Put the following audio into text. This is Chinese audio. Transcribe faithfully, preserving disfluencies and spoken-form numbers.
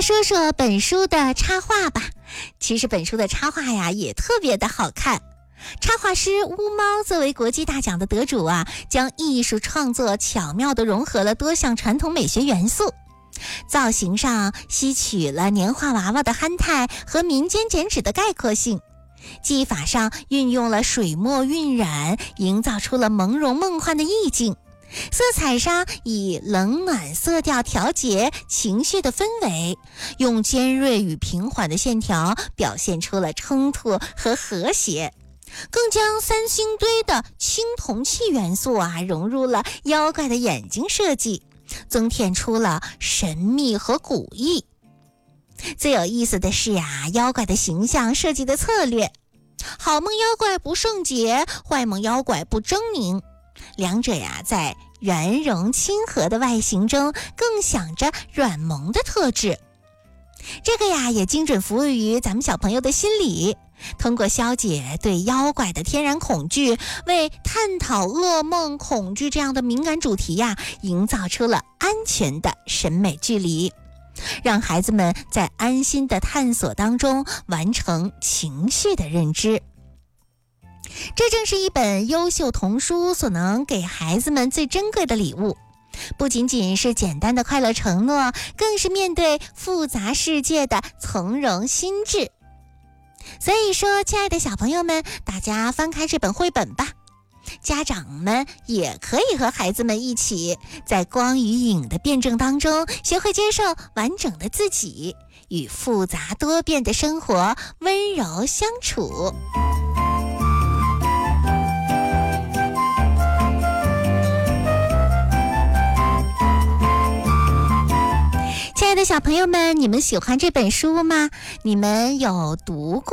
说说本书的插画吧。其实本书的插画呀也特别的好看。插画师乌猫作为国际大奖的得主啊，将艺术创作巧妙地融合了多项传统美学元素。造型上吸取了年画娃娃的憨态和民间剪纸的概括性，技法上运用了水墨晕染，营造出了朦胧梦幻的意境。色彩上以冷暖色调调节情绪的氛围，用尖锐与平缓的线条表现出了冲突和和谐，更将三星堆的青铜器元素啊融入了妖怪的眼睛设计，增添出了神秘和古意。最有意思的是呀，妖怪的形象设计的策略，好梦妖怪不圣洁，坏梦妖怪不狰狞，两者呀在圆融亲和的外形中更想着软萌的特质。这个呀也精准服务于咱们小朋友的心理，通过消解对妖怪的天然恐惧，为探讨噩梦恐惧这样的敏感主题呀，营造出了安全的审美距离，让孩子们在安心的探索当中完成情绪的认知。这正是一本优秀童书所能给孩子们最珍贵的礼物，不仅仅是简单的快乐承诺，更是面对复杂世界的从容心智。所以说，亲爱的小朋友们，大家翻开这本绘本吧，家长们也可以和孩子们一起在光与影的辩证当中，学会接受完整的自己，与复杂多变的生活温柔相处。亲爱的小朋友们，你们喜欢这本书吗？你们有读过